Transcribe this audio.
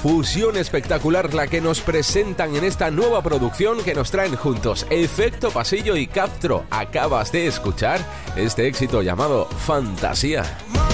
fusión espectacular la que nos presentan en esta nueva producción que nos traen juntos Efecto Pasillo y Castro. Acabas de escuchar este éxito llamado Fantasía.